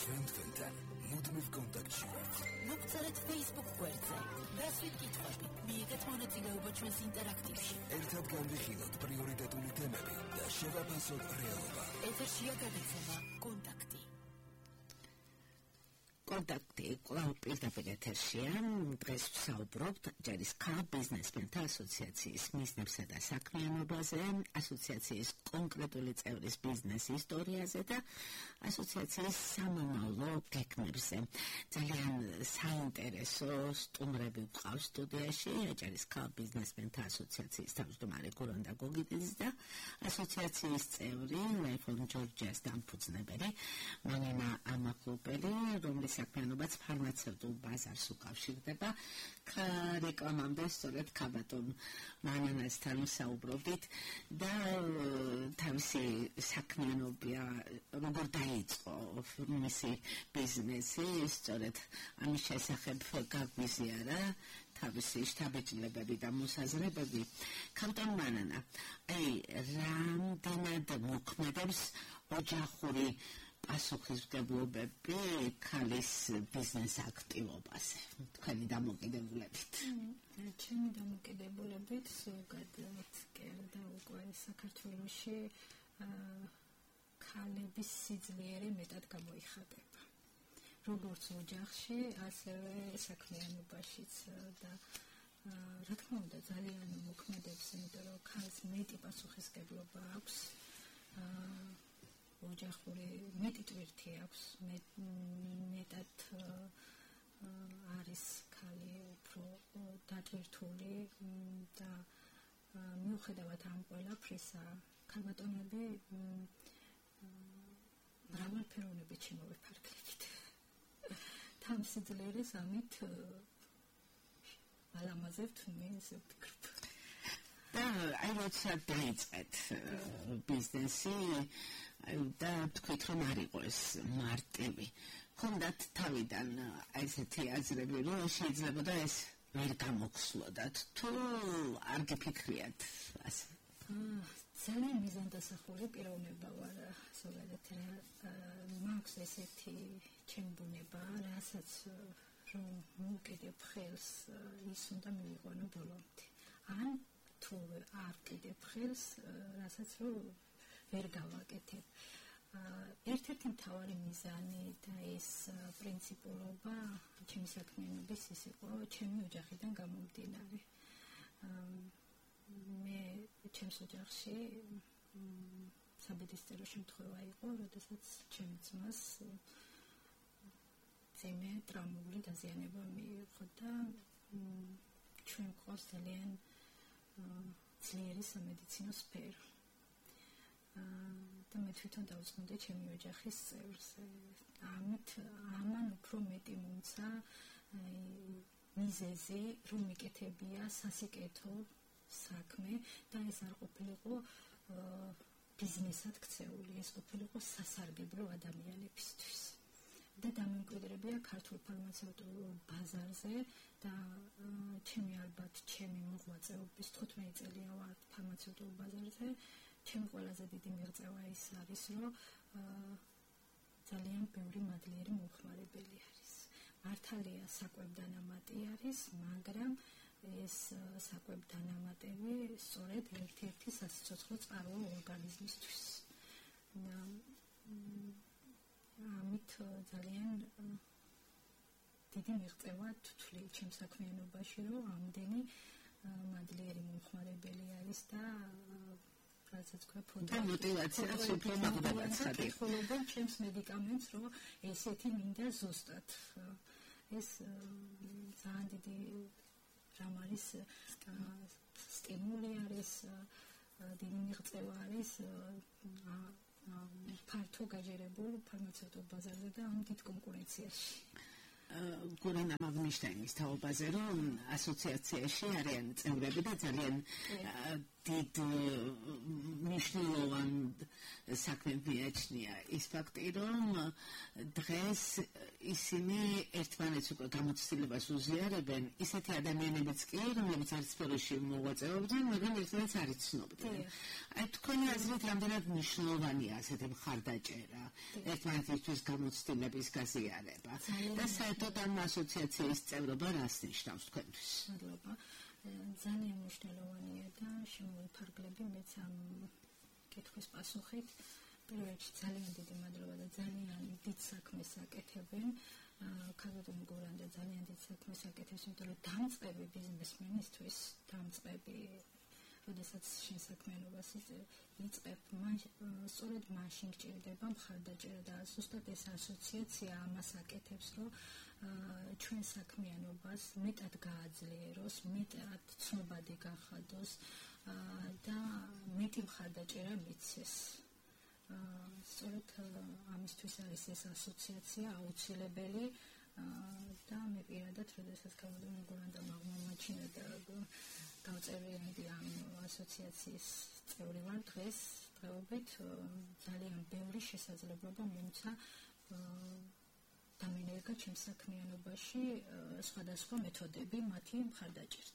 ჩვენ თქვენთან მუდმივ კონტაქტში ვართ. მოგწერეთ Facebook გვერდზე. გასვით კითხვები, მიიღეთ მონაწილეობა ჩვენს ინტერაქტივში. ერთად განვიხილოთ პრიორიტეტული თემები და შევაფასოთ რეალობა. ეთერშია გადაცემა კონტაქტი. კონტაქტი კვლავ პირდაპირ ეთერშია. დღეს ვსაუბრობთ ჯერისკა ბიზნესმენთა ასოციაციის მიზნებსა და საქმიანობაზე, ასოციაციის კონკრეტული წევრის ბიზნეს ისტორიაზე და ასოციაციის სამომავლო გეგმებზე. ძალიან საინტერესო სტუმრები გვყავს სტუდიაში, ჯერისკა ბიზნესმენთა ასოციაციის თავმჯდომარე გურონდა გოგიტიძე და ასოციაციის წევრი ლაიფონ ჯორჯიას დამფუძნებელი მანანა ამაკლუპელი, რომლის საქმიანობაც ფარმაცევტულ ბაზარს უკავშირდება. რეკლამამდე სწორედ ქაბატონ მანანასთან საუბრობთ და თავისი საქმიანობა როგორ დაიწყო მისი ბიზნესი, სწორედ ამის შესახებ გაგვიზიარა თავისი შთაბეჭდილებები და მოსაზრებები. ქაბატონ მანანა, რამდენად მოქმედებს ოჯახური პასუხისმგებლობები ქალის ბიზნეს აქტივობაზე, თქვენი დამოკიდებულებით? ჩემი დამოკიდებულებით ზოგადად და უკვე საქართველოში ქალების სიძლიერე მეტად გამოიხატება. როგორც ოჯახში, ასევე საქმიანობაშიც და რა თქმა უნდა ძალიან მოქმედებს, იმიტომ რომ ქალს მეტი პასუხისმგებლობა აქვს. ოჯახური მეტი ტვირთი აქვს, მეტად არის ქალი უფრო დატვირთული და მიუხედავად ამ ყველაფრისა, ქალბატონები მრავალფეროვნებით შემოვიფარგლებით. თან სიძლიერეს ამით ალამაზებთ, მე ისე ვფიქრობ. და როცა დაიწყეთ ბიზნესი და თქვით რომ არ იყო ეს მარტივი, ხონდათ თავიდან ესეთი აზრები, რომ შეიძლებოდა ეს ვერ გამოგსვლოდათ, თუ არ გიფიქრიათ ასე? ძალიან მიზანდასახული პიროვნება ვარ, ზოგადად მაქვს ესეთი ჩემი ბუნება, რასაც რომ მოვკიდებ ხელს, ის უნდა მივიყვანო ბოლომდე. ან თუ არ ვკიდებ ხელს, რასაც რომ ვერ გავაკეთებ. ერთ-ერთი მთავარი მიზანი და ეს პრინციპულობა ჩემი საქმიანობის ის იყო ჩემი ოჯახიდან გამომდინარე. მე ჩემს ოჯახში საბედისწერო შემთხვევა იყო, როდესაც ჩემი ძმას ძიმე ტრამული დაზიანება მიიღო და ჩვენ გვყავს ძალიან ძლიერი სამედიცინო სფერო. და მე თვითონ დავუწყნოდი ჩემი ოჯახის წევრს. ამან უფრო მეტი მომცა მიზეზი, რომ მიკეთებია სასიკეთო საქმე და ეს არ ყოფილიყო ბიზნესად ქცეული, ეს ყოფილიყო სასარგებლო ადამიანებისთვის. და დამემკვიდრებია ქართულ ფარმაცევტულ ბაზარზე და ჩემი ალბათ ჩემი მოღვაწეობის 15 წელია ვარ ფარმაცევტულ ბაზარზე. ჩემი ყველაზე დიდი მიღწევა ის არის, რომ ძალიან ბევრი მადლიერი მომხმარებელი არის. მართალია საკვებდანამატი არის, მაგრამ ეს საკვებდანამატები სწორედ ერთ-ერთი სასიცოცხლო წყაროა ორგანიზმისთვის. ამით ძალიან დიდი მიღწევა თვლი ჩემს საქმიანობაში, რომ ამდენი მადლიერი მომხმარებელი არის და რასაც ქვია მოტივაციაც უფრო მაგდაცხადი. ხოლმე ჩემს მედიკამენტს, რომ ესეთი მინდა ზუსტად. ეს ძალიან დიდი რამ არის, სტიმული არის, დიდი მიღწევა არის ფართო გაჯერებულ ფარმაცევტულ ბაზარზე და ამ დიდ კონკურენციაში. გურენა მაგნიშტაინის თაობაზე, რომ ასოციაციაში არიან წევრები და ძალიან დიდ მნიშვნელოვან საქმე მიაჩნია ის ფაქტი, რომ დღეს ისინი ერთმანეთს უკვე გამოცდილებას უზიარებენ ისეთი ადამიანებიც კი, რომლებიც არც სფეროში მოღვაწეობდნენ, მაგრამ ერთმანეთს არ იცნობდნენ. აი თქვენი აზრით რამდენად მნიშვნელოვანია ასეთი მხარდაჭერა, ერთმანეთისთვის გამოცდილების გაზიარება და საერთოდ ამ ასოციაციის წევრობა რას ნიშნავს თქვენთვის? მადლობა. ძალიან მნიშვნელოვანია და შემოვიფარგლები მეც ამ კითხვის პასუხით. პირველ რიგში ძალიან დიდი მადლობა და ძალიან დიდ საქმეს აკეთებენ. ქალბატონი გურანდა ძალიან დიდ საქმეს აკეთებს, იმიტომ რომ დამწყები ბიზნესმენისთვის, დამწყები როდესაც შენ საქმიანობას იწყებ, სწორედ მაშინ გჭირდება მხარდაჭერა და ზუსტად ეს ასოციაცია ამას აკეთებს, რომ ჩვენ საქმიანობას მეტად გააძლიეროს, მეტად ცნობადი გახადოს და მეტი მხარდაჭერა მიცეს. სწორედ ამისთვის არის ეს ასოციაცია აუცილებელი და მე პირადად, როდესაც ქალბატონი გურანდამ აღმოაჩინა და გავწერიანდი ამ ასოციაციის წევრი ვარ დღეობით ძალიან ბევრი შესაძლებლობა მომცა დამენერგა ჩემს საქმიანობაში სხვადასხვა მეთოდები მათი მხარდაჭერით.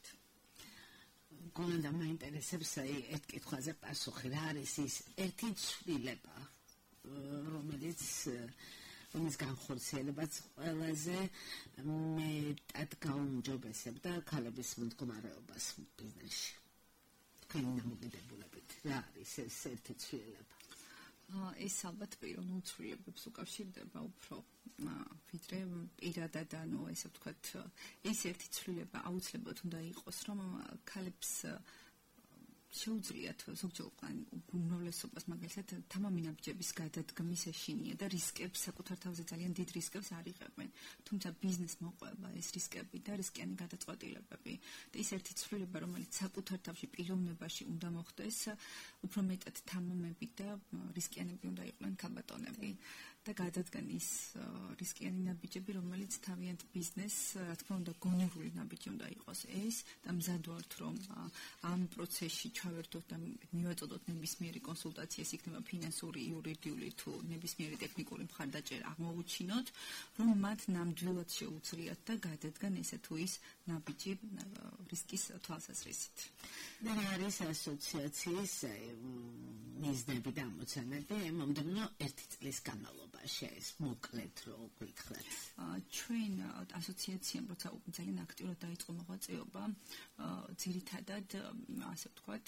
გურანდა მაინტერესებს ერთ კითხვაზე პასუხი, რა არის ის ერთი ცვლილება, რომელიც განხორციელებაც ყველაზე მეტად გაუმჯობესებდა ქალების მდგომარეობას ბიზნესში. თქვენი დამოკიდებულებით რა არის ეს ერთი ცვლილება? ეს ალბათ პიროვნულ ცვლილებებს უკავშირდება უფრო ვიდრე პირადად, ესე ვთქვათ, ეს ერთი ცვლილება აუცილებლად უნდა იყოს, რომ ქალებს შეუძლიათ ზოგჯერ უმრავლესობას მაგალითად თამამინაბჯების გადადგმის ეშინია და რისკებს საკუთარ თავზე ძალიან დიდ რისკებს არიღებენ. თუმცა ბიზნეს მოყვება ეს რისკები და რისკიანი გადაწყვეტილებები და ის ერთი ცვლილება, რომელიც საკუთარ თავში პიროვნებაში უნდა მოხდეს, უფრო მეტად თამამები და რისკიანები უნდა იყვნენ ქალბატონები და გადადგან ის რისკიანი ნაბიჯები, რომელიც თავიანთ ბიზნესს, რა თქმა უნდა, გონივრული ნაბიჯი უნდა იყოს ეს და მზად ვართ, რომ ამ პროცესში ჩავერთოთ და მივაწოდოთ ნებისმიერი კონსულტაცია, ეს იქნება ფინანსური, იურიდიული თუ ნებისმიერი ტექნიკური მხარდაჭერა აღმოვუჩინოთ, რომ მათ ნამდვილად შეუძლიათ და გადადგან ესე თუ ის ნაბიჯი რისკის თვალსაზრისით. და რა არის ასოციაციის მიზნები და ამოცანები მომდევნო 1 წლის განმავლობაში, ეს მოკლედ რო გითხრათ? ჩვენ ასოციაციამ როცა ძალიან აქტიურად დაიწყო მოღვაწეობა, ძირითადად ასე ვთქვათ,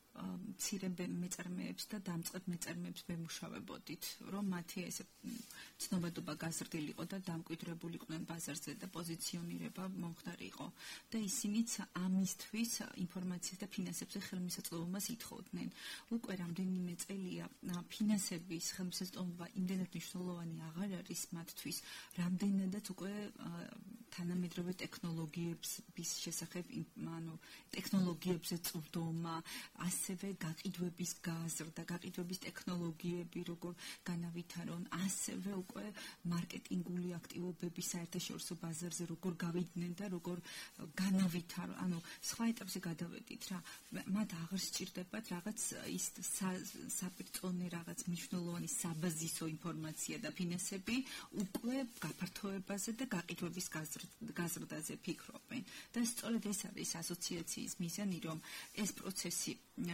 მცირე მეწარმეებს და დამწყებ მეწარმეებს ვემუშავებოდით, რომ მათი ესე ცნობადობა გაზრდილიყო და დამკვიდრებულიყვნენ ბაზარზე და პოზიციონირება მომხდარიყო და ისინიც ამისთვის ინფორმაციას და ფინანსებზე ხელმისაწვდომობას ითხოვდნენ. უკვე რამდენიმე წელია ფინანსების ხელმისაწვდომობა იმდენად მნიშვნელოვანი აღარ არის მათთვის, რამდენადაც უკვე თანამედროვე ტექნოლოგიების შესახებ, ტექნოლოგიებზე წვდომა, ასევე გაყიდვების გაზრდა, გაყიდვების ტექნოლოგიები როგორ განავითარონ, ასევე უკვე მარკეტინგული აქტივობები საერთაშორისო ბაზარზე როგორ გავიდნენ და როგორ განავითარონ, სხვა ეტაპზე გადავედით რა. მათ აღარ სჭირდებათ რაღაც ის საპირწონე რაღაც მნიშვნელოვანი საბაზისო ინფორმაცია და ფინანსები, უკვე გაფართოებაზე და გაყიდვების გაზრდაზე ფიქრობენ. და სწორედ ეს არის ასოციაციის მიზანი, რომ ეს პროცესი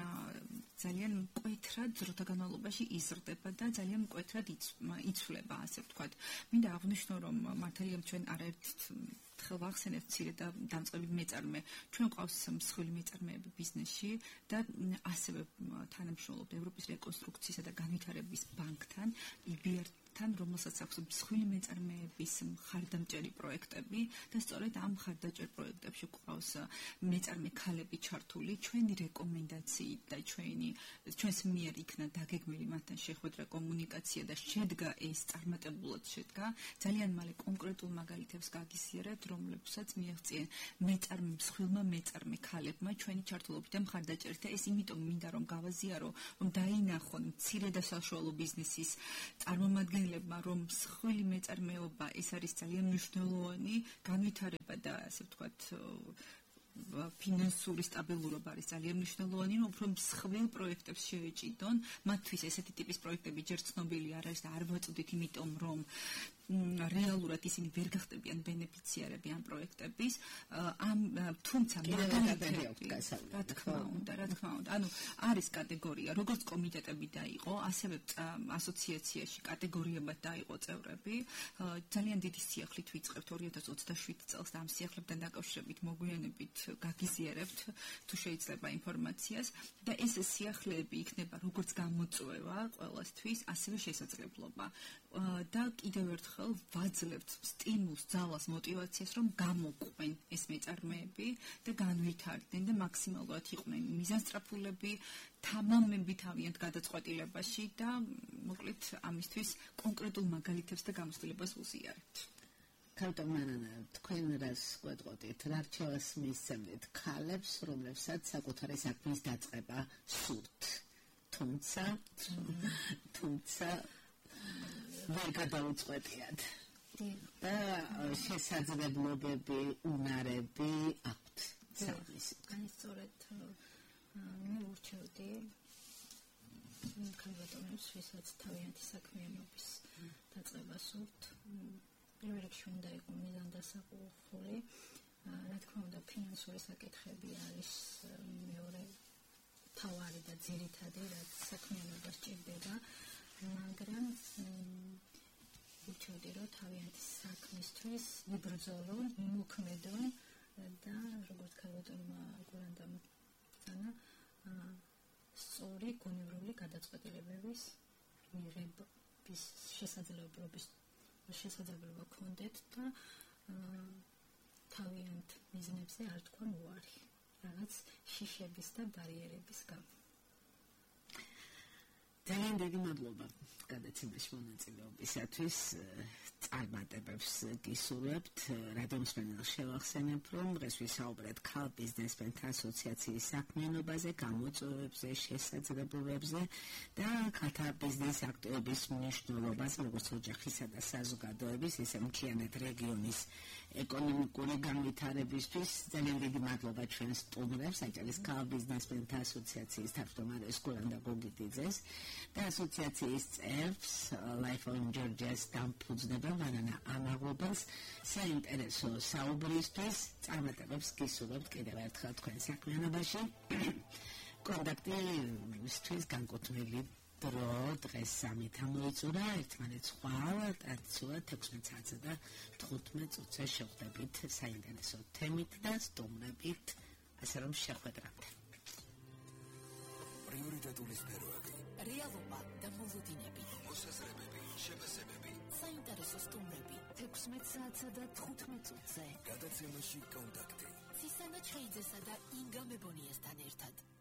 ძალიან მკვეთრად დროთა განმავლობაში იზრდება და ძალიან მკვეთრად იცვლება, ასე ვთქვათ. მინდა აღვნიშნო, რომ მართალია ჩვენ არაერთ ხელ ვახსენებთ მცირე და დამწყები მეწარმე. ჩვენ ყავს მსხვილი მეწარმეები ბიზნესში და ასევე თანამშრომლობთ ევროპის რეკონსტრუქციისა და განვითარების ბანკთან, EBRD-თან, რომელსაც აქვს მსხვილი მეწარმეების მხარდამჭერი პროექტები და სწორედ ამ მხარდაჭერ პროექტებში ყავს მეწარმე ქალები ჩართული. ჩვენი რეკომენდაციით და ჩვენს მიერ იქნა დაგეგმილი მათთან შეხვედრა, კომუნიკაცია და შედგა ეს წარმატებულად შედგა. ძალიან მალე კონკრეტულ მაგალითებს გაგიზიარებთ, რომლებსაც მიაღწიენ მსხვილმა მეწარმე ქალებმა ჩვენი ჩართულობით და მხარდაჭერით და ეს იმიტომ მინდა რომ გავაზიარო, რომ დაინახონ მცირე და საშუალო ბიზნესის წარმომადგენლებმა, რომ მსხვილი მეწარმეობა ეს არის ძალიან მნიშვნელოვანი განვითარება და ასე ვთქვათ ფინანსური სტაბილურობა არის ძალიან მნიშვნელოვანი, რომ უფრო მსხვილ პროექტებს შეეჭიდონ. მათთვის ესეთი ტიპის პროექტები ჯერ ცნობილი არ არის და არ ვაწოდით, იმიტომ რომ რეალურად ისინი ვერ გახდებიან ბენეფიციარები ამ პროექტების, თუმცა რა თქმა უნდა. ანუ არის კატეგორია, როგორც კომიტეტები დაიყო, ასევე ასოციაციაში კატეგორიებად დაიყო წევრები. ძალიან დიდი სიახლით ვიწყებთ 2027 წელს და ამ სიახლებთან დაკავშირებით მოგვიანებით გაგიზიარებთ თუ შეიძლება ინფორმაციას და ეს სიახლეები იქნება როგორც გამოწვევა ყველასთვის, ასევე შესაძლებლობა. და კიდევ ერთხელ ვაძლევთ სტიმულს, ძალას, მოტივაციას, რომ გამოყვენ ეს მეწარმეები და განვითარდნენ და მაქსიმალურად იყვნენ მიზანსწრაფულები, თამამები თავიანთ გადაწყვეტილებაში და მოკლედ ამისთვის კონკრეტულ მაგალითებს და გამოცდილებას ვუზიარებთ. ქალტომანანა, თქვენ რას გვეტყოდით, რა რჩევას მისცემთ ქალებს, რომლებსაც საკუთარი საქმის დაწყება სურთ, თუმცა ვერ გადაუწყვეტიათ და შესაძლებლობები, უნარები აქვთ სამის. აი სწორედ მე ურჩევდი ქალბატონებს, ვისაც თავიანთი საქმიანობის დაწყება სურთ, პირველ რიგში უნდა იყოს მიზანდასაყრელი. რა თქმა უნდა, ფინანსური საკითხები არის მეორე თავარი და ძირითადი, რაც საქმიანობა სჭირდება. მაგრამ ვუჩვენდი, რომ თავიანთი საქმისთვის იბრძოლონ, იმოქმედონ და როგორც ქალბატონმა გულანდამ ბრძანა, სწორი გონივრული გადაწყვეტილებების მიღების შესაძლებლობა ქონდეთ და თავიანთ მიზნებზე არ თქვან უარი, რაღაც შიშების და ბარიერების გამო. ძალიან დიდი მადლობა გადაცემაში მონაწილეობისათვის. წარმატებებს გისურვებთ. რადიომსმენელს შევახსენებ, რომ დღეს ვისაუბრეთ ქალ ბიზნესმენთა ასოციაციის საქმიანობაზე, გამოწვევებზე, შესაძლებლობებზე და ქალთა ბიზნეს აქტივობის მნიშვნელობაზე, როგორც ოჯახისა და საზოგადოების, ისე მთლიანად რეგიონის ეკონომიკური განვითარებისთვის. ძალიან დიდი მადლობა ჩვენ სტუმრებს, აჭარის ქალ ბიზნესმენთა ასოციაციის თავმჯდომარეს გულანდა გოგიტიძეს და ასოციაციის წევრს Life on Georgia's დამფუძნებელ მანანა ამაღლობელს საინტერესო საუბრისთვის. წარმატებებს გისურვებთ კიდევ ერთხელ თქვენ საქმიანობაში. კონტაქტისთვის განკუთვნილი დრო დღეს 3-ით ამოიწურა, ერთმანეთს ხვალ ტრადიციულად 16 საათზე და 15 წუთზე შევხვდებით საინტერესო თემით და სტუმრებით, ასე რომ შეხვედრამდე. პრიორიტეტული სფეროები, რეალობა და მოლოდინები, მოსაზრებები, შეფასებები, საინტერესო სტუმრები 16 საათსა და 15 წუთზე. გადაცემაში კონტაქტი. ცისანა ჩხეიძესა და ინგა მებონიასთან ერთად.